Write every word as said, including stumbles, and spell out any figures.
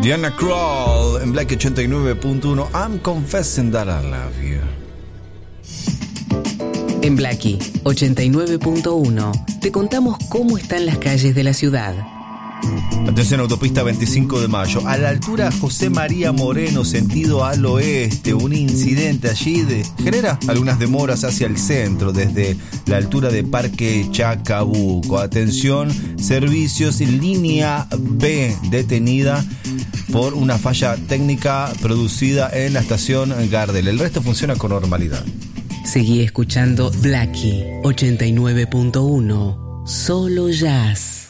Diana Krall en Black ochenta y nueve punto uno. I'm confessing that I love you. En Blackie ochenta y nueve punto uno te contamos cómo están las calles de la ciudad. Atención, autopista veinticinco de mayo, a la altura José María Moreno, sentido al oeste. Un incidente allí de, genera algunas demoras hacia el centro, desde la altura de Parque Chacabuco. Atención, servicios, línea B detenida por una falla técnica producida en la estación Gardel. El resto funciona con normalidad. Seguí escuchando Blackie ochenta y nueve punto uno, solo jazz.